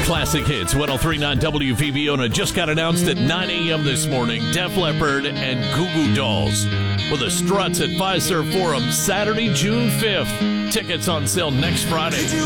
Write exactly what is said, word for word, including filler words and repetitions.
Classic Hits, one oh three point nine W V B O just got announced at nine a.m. this morning. Def Leppard and Goo Goo Dolls with the Struts at Fiserv Forum Saturday, June fifth. Tickets on sale next Friday.